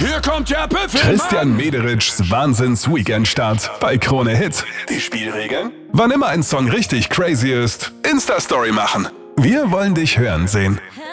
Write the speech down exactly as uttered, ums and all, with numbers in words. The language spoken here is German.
Hier kommt der Büffelmann. Christian Mederitschs Wahnsinns-Weekend-Start bei Krone Hit. Die Spielregeln? Wann immer ein Song richtig crazy ist, Insta-Story machen. Wir wollen dich hören sehen.